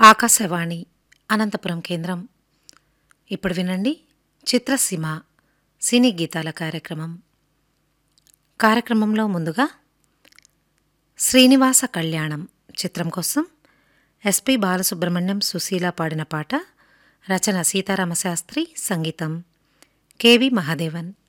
ఆకాశవాణి అనంతపురం కేంద్రం. ఇప్పుడు వినండి చిత్రసీమ సినీ గీతాల కార్యక్రమంలో ముందుగా శ్రీనివాస కళ్యాణం చిత్రం కోసం ఎస్పి బాలసుబ్రహ్మణ్యం, సుశీల పాడిన పాట. రచన సీతారామశాస్త్రి, సంగీతం కెవి మహాదేవన్.